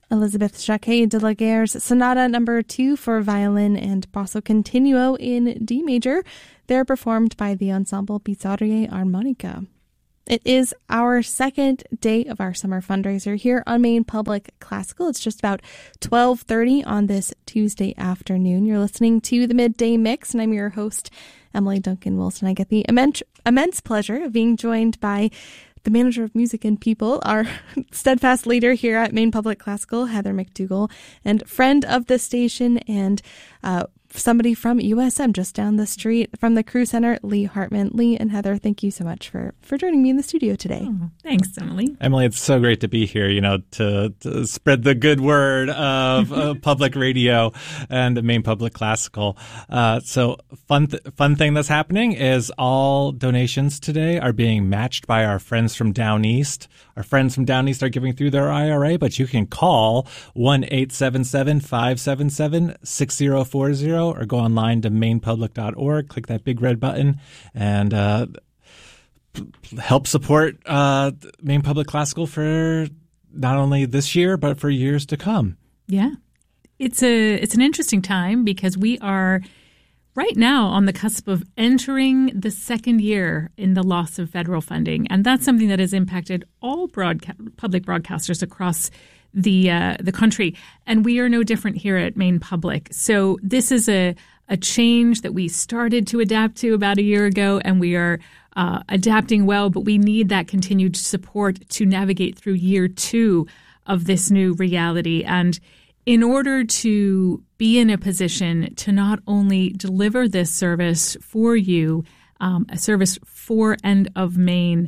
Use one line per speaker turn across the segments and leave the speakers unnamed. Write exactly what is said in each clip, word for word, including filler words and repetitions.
Elizabeth Jacquet de la Guerre's Sonata Number Two for violin and basso continuo in D major. They're performed by the ensemble Bizarre Armonica. It is our second day of our summer fundraiser here on Maine Public Classical. It's just about twelve thirty on this Tuesday afternoon. You're listening to the Midday Mix, and I'm your host, Emily Duncan Wilson. I get the immense, immense pleasure of being joined by the manager of music and people, our steadfast leader here at Maine Public Classical, Heather McDougall, and friend of the station and uh, somebody from U S M just down the street from the Crew Center, Lee Hartman. Lee and Heather, thank you so much for, for joining me in the studio today.
Oh, thanks, Emily.
Emily, it's so great to be here, you know, to, to spread the good word of uh, public radio and Maine Public Classical. Uh, so fun, th- fun thing that's happening is all donations today are being matched by our friends from Down East. Our friends from Down East are giving through their I R A, but you can call one eight seven seven, five seven seven, six zero four zero or go online to maine public dot org, click that big red button, and uh, p- help support uh, Maine Public Classical for not only this year, but for years to come.
Yeah. It's a it's an interesting time because we are right now on the cusp of entering the second year in the loss of federal funding. And that's something that has impacted all broadca- public broadcasters across the uh, the country. And we are no different here at Maine Public. So this is a, a change that we started to adapt to about a year ago, and we are uh, adapting well, but we need that continued support to navigate through year two of this new reality. And in order to be in a position to not only deliver this service for you, um, a service for and of Maine,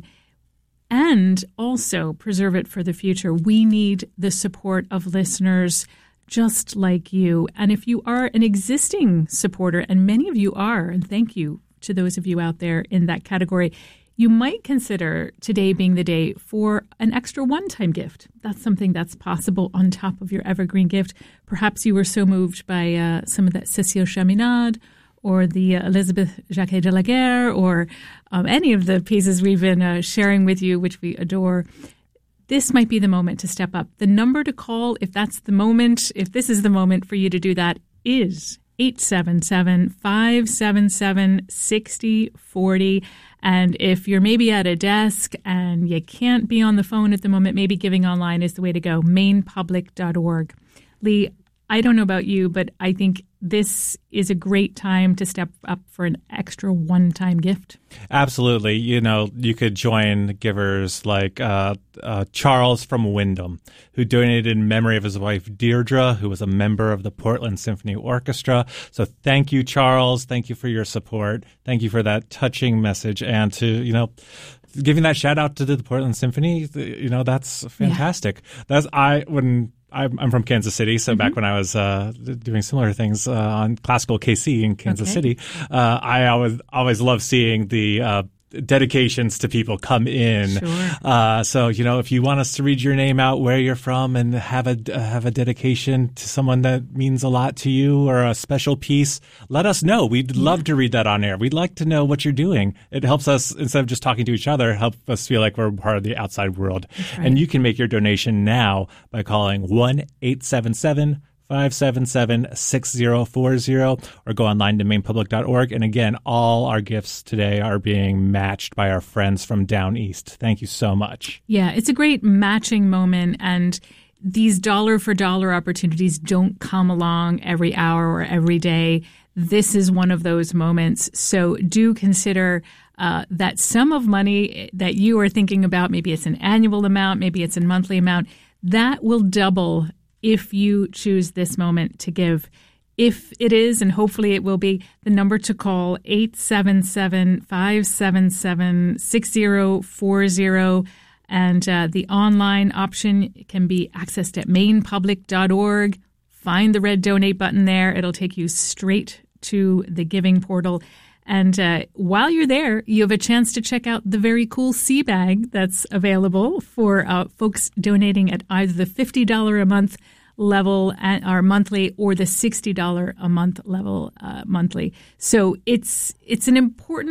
and also preserve it for the future, we need the support of listeners just like you. And if you are an existing supporter, and many of you are, and thank you to those of you out there in that category, you might consider today being the day for an extra one-time gift. That's something that's possible on top of your evergreen gift. Perhaps you were so moved by uh, some of that Cécile Chaminade or the uh, Elizabeth Jacquet de la Guerre or um, any of the pieces we've been uh, sharing with you, which we adore. This might be the moment to step up. The number to call, if that's the moment, if this is the moment for you to do that, is eight seven seven, five seven seven, six zero four zero. And if you're maybe at a desk and you can't be on the phone at the moment, maybe giving online is the way to go, maine public dot org. Lee, I don't know about you, but I think this is a great time to step up for an extra one-time gift.
Absolutely. You know, you could join givers like uh, uh, Charles from Wyndham, who donated in memory of his wife, Deirdre, who was a member of the Portland Symphony Orchestra. So thank you, Charles. Thank you for your support. Thank you for that touching message. And to, you know, giving that shout out to the Portland Symphony, you know, that's fantastic. Yeah. That's I when I'm, I'm from Kansas City, so mm-hmm. back when I was uh, doing similar things uh, on Classical K C in Kansas okay. City, uh, I always always love seeing the uh, dedications to people come in.
Sure.
Uh, so, you know, if you want us to read your name out, where you're from, and have a uh, have a dedication to someone that means a lot to you or a special piece, let us know. We'd yeah. love to read that on air. We'd like to know what you're doing. It helps us, instead of just talking to each other, help us feel like we're part of the outside world.
Right.
And you can make your donation now by calling one eight seven seven, five seven seven, six zero four zero or go online to maine public dot org. And again, all our gifts today are being matched by our friends from Down East. Thank you so much.
Yeah, it's a great matching moment, and these dollar for dollar opportunities don't come along every hour or every day. This is one of those moments. So do consider uh, that sum of money that you are thinking about, maybe it's an annual amount, maybe it's a monthly amount, that will double if you choose this moment to give. If it is, and hopefully it will be, the number to call, eight seven seven, five seven seven, six zero four zero. And uh, the online option can be accessed at maine public dot org. Find the red donate button there. It'll take you straight to the giving portal. And uh, while you're there, you have a chance to check out the very cool sea bag that's available for uh, folks donating at either the fifty dollars a month level at our monthly or the sixty dollars a month level uh, monthly. So it's it's an important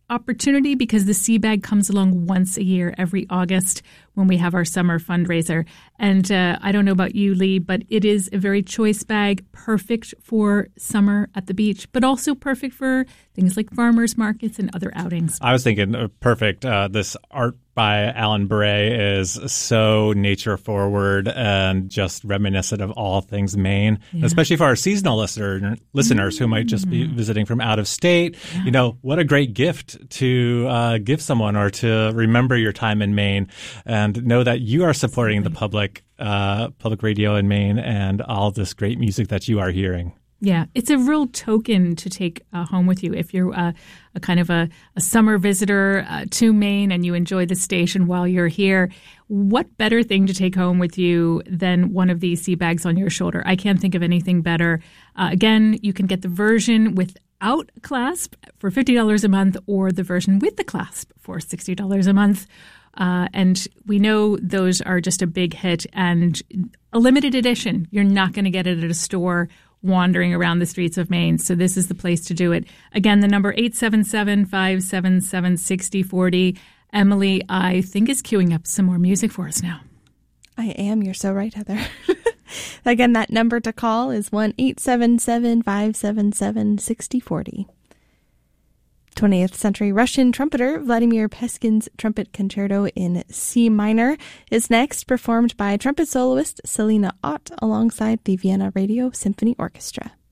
opportunity because the Sea Bag comes along once a year, every August, when we have our summer fundraiser. And uh, I don't know about you, Lee, but it is a very choice bag, perfect for summer at the beach, but also perfect for things like farmers markets and other outings.
I was thinking uh, perfect. Uh, this art by Alan Bray is so nature forward and just reminiscent of all things Maine, yeah. especially for our seasonal listener, listeners mm-hmm. who might just be visiting from out of state. Yeah. You know, what a great gift to uh, give someone or to remember your time in Maine and know that you are supporting Absolutely. the public, uh, public radio in Maine and all this great music that you are hearing.
Yeah, it's a real token to take uh, home with you. If you're uh, a kind of a, a summer visitor uh, to Maine and you enjoy the station while you're here, what better thing to take home with you than one of these sea bags on your shoulder? I can't think of anything better. Uh, again, you can get the version without clasp for fifty dollars a month or the version with the clasp for sixty dollars a month. Uh, and we know those are just a big hit and a limited edition. You're not going to get it at a store wandering around the streets of Maine. So this is the place to do it. Again, the number eight seven seven, five seven seven, six zero four zero. Emily, I think, is queuing up some more music for us now.
I am. You're so right, Heather. Again, that number to call is one eight seven seven, five seven seven, six zero four zero. twentieth century Russian trumpeter Vladimir Peskin's Trumpet Concerto in C minor is next, performed by trumpet soloist Selena Ott alongside the Vienna Radio Symphony Orchestra.